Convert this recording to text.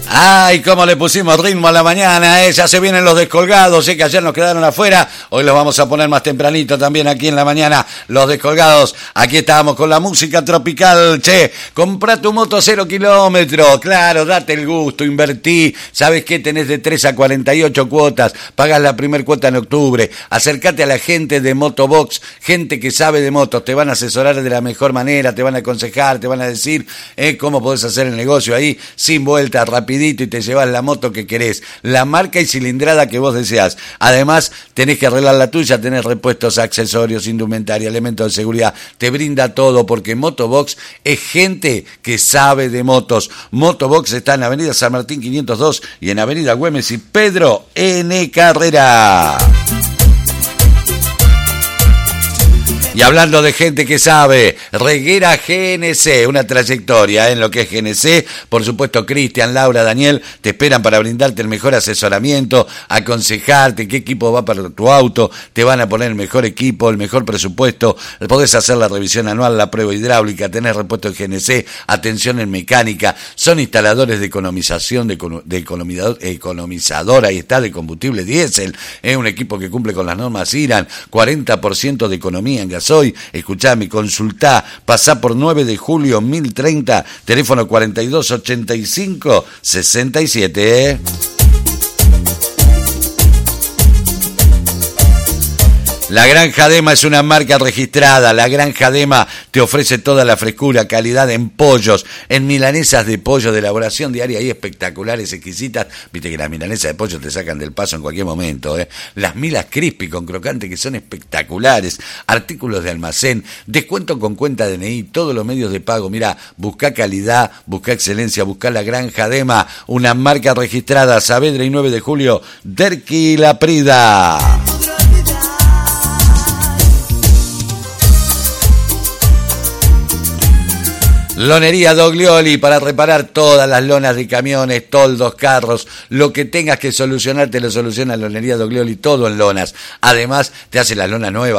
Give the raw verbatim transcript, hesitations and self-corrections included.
Ay, cómo le pusimos ritmo a la mañana, ¿eh? Ya se vienen los descolgados, sé que ayer nos quedaron afuera, hoy los vamos a poner más tempranito también aquí en la mañana, los descolgados. Aquí estábamos con la música tropical, che, comprá tu moto cero kilómetros, claro, date el gusto, invertí, ¿sabes qué? Tenés de tres a cuarenta y ocho cuotas, pagás la primer cuota en octubre, acércate a la gente de Motobox, gente que sabe de motos, te van a asesorar de la mejor manera, te van a aconsejar, te van a decir eh, cómo podés hacer el negocio ahí, sin vuelta, rapidito, y te llevas la moto que querés, la marca y cilindrada que vos deseás. Además, tenés que arreglar la tuya, tenés repuestos, accesorios, indumentaria, elementos de seguridad, te brinda todo, porque Motobox es gente que sabe de motos. Motobox está en Avenida San Martín quinientos dos y en Avenida Güemes y Pedro N. Carrera. Y hablando de gente que sabe, Reguera G N C, una trayectoria en lo que es G N C, por supuesto Cristian, Laura, Daniel, te esperan para brindarte el mejor asesoramiento, aconsejarte qué equipo va para tu auto, te van a poner el mejor equipo, el mejor presupuesto, podés hacer la revisión anual, la prueba hidráulica, tenés repuesto en G N C, atención en mecánica, son instaladores de economización, de, de economizador, economizador, ahí está, de combustible diésel, es un equipo que cumple con las normas I R A N, cuarenta por ciento de economía en gasolina. Hoy, escuchame, consultá, pasá por nueve de julio mil treinta, teléfono cuarenta y dos ochenta y cinco sesenta y siete. ¿eh? La Granja Dema es una marca registrada. La Granja Dema te ofrece toda la frescura, calidad en pollos, en milanesas de pollo de elaboración diaria y espectaculares, exquisitas. Viste que las milanesas de pollo te sacan del paso en cualquier momento, ¿eh? Las milas crispy con crocante que son espectaculares. Artículos de almacén, descuento con cuenta D N I, todos los medios de pago. Mira, busca calidad, busca excelencia, busca la Granja Dema, una marca registrada. Saavedra y nueve de julio, Derqui La Prida. Lonería Doglioli para reparar todas las lonas de camiones, toldos, carros, lo que tengas que solucionar te lo soluciona Lonería Doglioli, todo en lonas. Además te hace la lona nueva